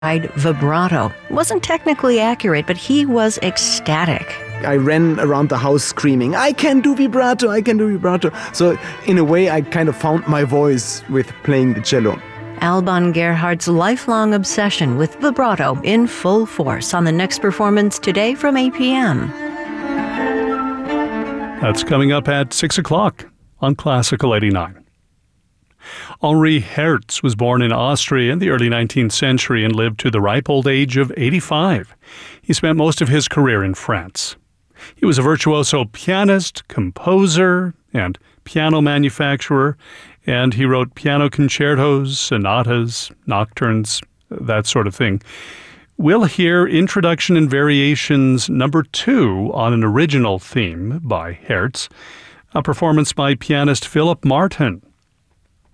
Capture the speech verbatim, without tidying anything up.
vibrato. It wasn't technically accurate, but he was ecstatic. I ran around the house screaming, I can do vibrato, I can do vibrato. So in a way, I kind of found my voice with playing the cello. Alban Gerhardt's lifelong obsession with vibrato in full force on the next performance today from eight p.m. That's coming up at six o'clock on Classical eighty-nine. Henri Herz was born in Austria in the early nineteenth century and lived to the ripe old age of eighty-five. He spent most of his career in France. He was a virtuoso pianist, composer, and piano manufacturer, and he wrote piano concertos, sonatas, nocturnes, that sort of thing. We'll hear Introduction and Variations number two on an original theme by Herz, a performance by pianist Philip Martin.